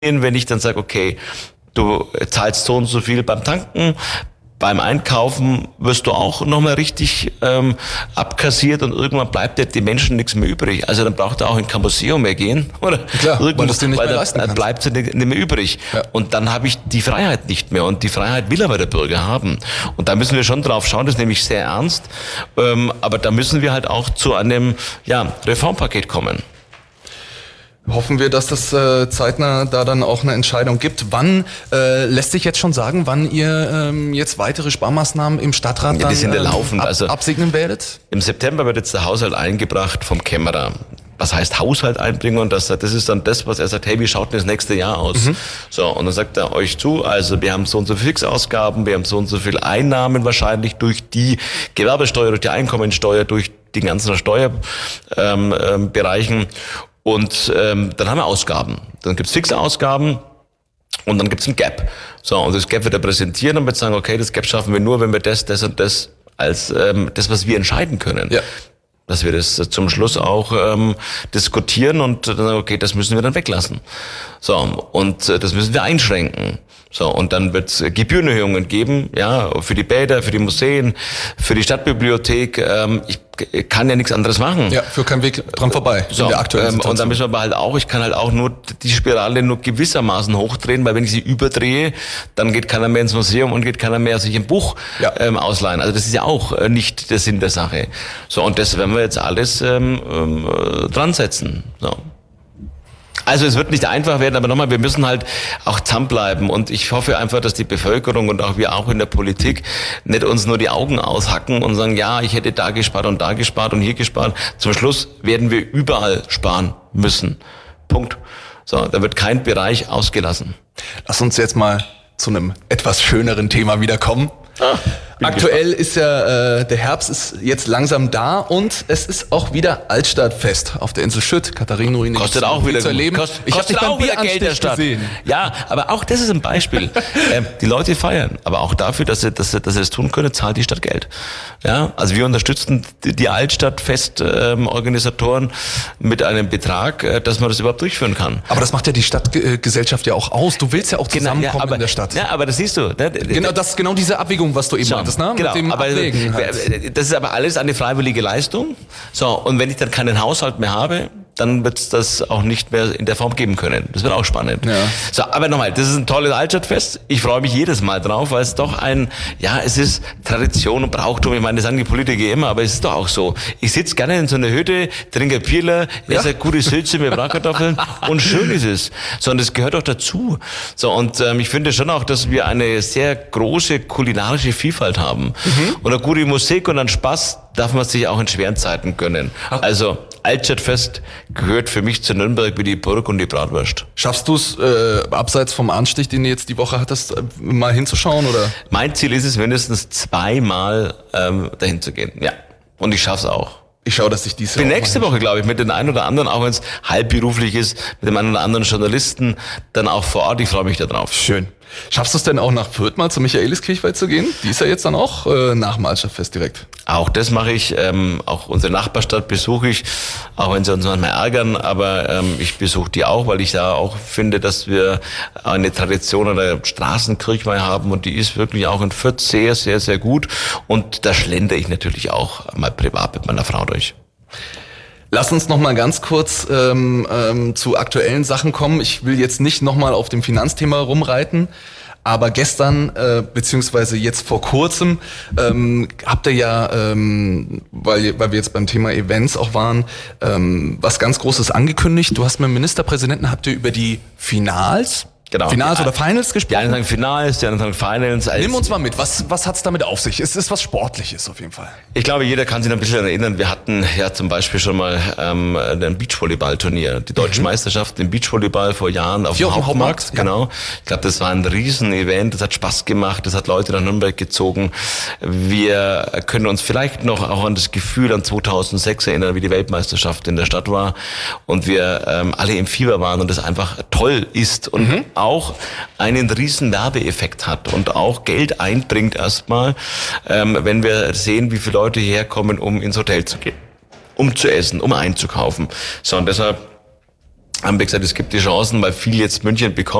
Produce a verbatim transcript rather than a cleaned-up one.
wenn ich dann sage, okay, du zahlst so und so viel beim Tanken, beim Einkaufen wirst du auch nochmal richtig ähm, abkassiert und irgendwann bleibt ja den Menschen nichts mehr übrig. Also dann braucht er auch in kein Museum mehr gehen. Oder klar, weil das dir nicht weil mehr da, leisten kannst. bleibt es nicht mehr übrig. Ja. Und dann habe ich die Freiheit nicht mehr. Und die Freiheit will aber der Bürger haben. Und da müssen wir schon drauf schauen, das ist nämlich sehr ernst. Ähm, aber da müssen wir halt auch zu einem ja, Reformpaket kommen. Hoffen wir, dass das äh, zeitnah da dann auch eine Entscheidung gibt. Wann äh, lässt sich jetzt schon sagen, wann ihr ähm, jetzt weitere Sparmaßnahmen im Stadtrat Ja, dann die sind ja laufend. ab, Also absegnen werdet? Im September wird jetzt der Haushalt eingebracht vom Kämmerer. Was heißt Haushalt einbringen? Und das, das ist dann das, was er sagt, hey, wie schaut denn das nächste Jahr aus? Mhm. So, und dann sagt er euch zu, also wir haben so und so Fixausgaben, wir haben so und so viel Einnahmen wahrscheinlich durch die Gewerbesteuer, durch die Einkommensteuer, durch die ganzen Steuerbereichen. Ähm, ähm, Und ähm, dann haben wir Ausgaben. Dann gibt's fixe Ausgaben und dann gibt's ein Gap. So, und das Gap wird er präsentieren und wird sagen, okay, das Gap schaffen wir nur, wenn wir das, das und das als ähm, das, was wir entscheiden können. Ja. Dass wir das zum Schluss auch ähm, diskutieren und dann sagen, okay, das müssen wir dann weglassen. So, und äh, das müssen wir einschränken. So, und dann wird es Gebührenerhöhungen geben, ja, für die Bäder, für die Museen, für die Stadtbibliothek. Ähm, ich kann ja nichts anderes machen. Ja, für keinen Weg dran vorbei so, in der aktuellen ähm, Situation. Und dann müssen wir aber halt auch, ich kann halt auch nur die Spirale nur gewissermaßen hochdrehen, weil wenn ich sie überdrehe, dann geht keiner mehr ins Museum und geht keiner mehr sich ein Buch ja. ähm, ausleihen. Also das ist ja auch äh, nicht der Sinn der Sache. So, und das werden wir jetzt alles ähm, ähm, dran setzen. So. Also es wird nicht einfach werden, aber nochmal, wir müssen halt auch zusammenbleiben und ich hoffe einfach, dass die Bevölkerung und auch wir auch in der Politik nicht uns nur die Augen aushacken und sagen, ja, ich hätte da gespart und da gespart und hier gespart. Zum Schluss werden wir überall sparen müssen. Punkt. So, da wird kein Bereich ausgelassen. Lass uns jetzt mal zu einem etwas schöneren Thema wiederkommen. Ah, Aktuell gespannt. ist ja, äh, der Herbst ist jetzt langsam da und es ist auch wieder Altstadtfest auf der Insel Schütt. Katharina Ruine kostet auch wieder zu erleben. Kost, ich kostet hab auch wieder Geld der Stadt. Gesehen. Ja, aber auch das ist ein Beispiel. ähm, die Leute feiern, aber auch dafür, dass sie, dass sie, dass sie das tun können, zahlt die Stadt Geld. Ja, also wir unterstützen die, die Altstadtfest-Organisatoren ähm, mit einem Betrag, äh, dass man das überhaupt durchführen kann. Aber das macht ja die Stadtgesellschaft ja auch aus. Du willst ja auch zusammenkommen genau, ja, aber, in der Stadt. Ja, aber das siehst du. Ne? Genau, das ist genau diese Abwägung, was du eben meintest. Ne? Genau, mit dem aber Abwägen halt. Das ist aber alles eine freiwillige Leistung. So, und wenn ich dann keinen Haushalt mehr habe, dann wird es das auch nicht mehr in der Form geben können. Das wird auch spannend. Ja. So, aber nochmal, das ist ein tolles Altstadtfest. Ich freue mich jedes Mal drauf, weil es doch ein, ja, es ist Tradition und Brauchtum. Ich meine, das sagen die Politiker immer, aber es ist doch auch so. Ich sitze gerne in so einer Hütte, trinke ein Bierler, esse ja. eine gute Sülze mit Bratkartoffeln und schön ist es. So, und das gehört auch dazu. So, und ähm, ich finde schon auch, dass wir eine sehr große kulinarische Vielfalt haben. Mhm. Und eine gute Musik und einen Spaß darf man sich auch in schweren Zeiten gönnen. Also Altstadtfest gehört für mich zu Nürnberg wie die Burg und die Bratwurst. Schaffst du es, äh, abseits vom Anstich, den du jetzt die Woche hattest, äh, mal hinzuschauen? Oder? Mein Ziel ist es, mindestens zweimal ähm, dahin zu gehen. Ja, und ich schaff's auch. Ich schaue, dass ich diese Die nächste Woche, glaube ich, mit den einen oder anderen, auch wenn es halbberuflich ist, mit dem einen oder anderen Journalisten, dann auch vor Ort. Ich freue mich da drauf. Schön. Schaffst du es denn auch nach Fürth mal zur Michaeliskirchweih zu gehen? Die ist ja jetzt dann auch äh, nach dem Altstadtfest direkt. Auch das mache ich. Ähm, auch unsere Nachbarstadt besuche ich, auch wenn sie uns manchmal ärgern. Aber ähm, ich besuche die auch, weil ich da auch finde, dass wir eine Tradition oder Straßenkirchweih haben. Und die ist wirklich auch in Fürth sehr, sehr, sehr gut. Und da schlendere ich natürlich auch mal privat mit meiner Frau durch. Lass uns noch mal ganz kurz ähm, ähm, zu aktuellen Sachen kommen. Ich will jetzt nicht noch mal auf dem Finanzthema rumreiten, aber gestern äh, beziehungsweise jetzt vor kurzem ähm, habt ihr ja, ähm, weil, weil wir jetzt beim Thema Events auch waren, ähm, was ganz Großes angekündigt. Du hast mit dem Ministerpräsidenten, habt ihr über die Finals Genau. Finals oder Finals gesprochen? Die einen sagen Finals, die anderen sagen Finals. Nimm uns mal mit, was, was hat's damit auf sich? Es ist was Sportliches auf jeden Fall. Ich glaube, jeder kann sich ein bisschen erinnern, wir hatten ja zum Beispiel schon mal ähm, ein Beachvolleyball-Turnier, die deutschen mhm. Meisterschaften im Beachvolleyball vor Jahren auf Hier dem auf Hauptmarkt. Hauptmarkt. Genau. Ich glaube, das war ein Riesen-Event, das hat Spaß gemacht, das hat Leute nach Nürnberg gezogen. Wir können uns vielleicht noch auch an das Gefühl an zweitausendsechs erinnern, wie die Weltmeisterschaft in der Stadt war und wir ähm, alle im Fieber waren und das einfach toll ist und mhm. auch einen riesen Werbeeffekt hat und auch Geld einbringt erstmal, ähm, wenn wir sehen, wie viele Leute hierher kommen, um ins Hotel zu gehen, um zu essen, um einzukaufen. So, und deshalb haben wir gesagt, es gibt die Chancen, weil viel jetzt München bekommt.